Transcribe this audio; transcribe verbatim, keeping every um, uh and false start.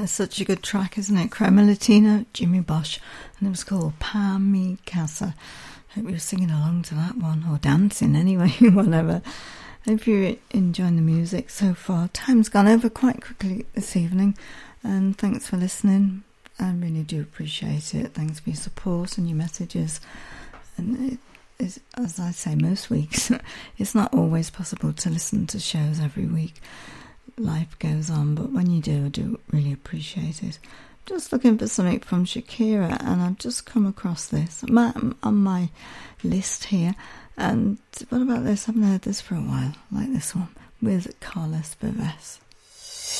Uh, such a good track, isn't it? Crema Latina, Jimmy Bosch, and it was called Pa Mi Casa. Hope you were singing along to that one, or dancing anyway, whatever. Hope you're enjoying the music so far. Time's gone over quite quickly this evening, and thanks for listening. I really do appreciate it. Thanks for your support and your messages. And it is, as I say, most weeks, it's not always possible to listen to shows every week. Life goes on, but when you do, I do really appreciate it. Just looking for something from Shakira, and I've just come across this my, on my list here. And what about this? I haven't heard this for a while, like this one with Carlos Vives.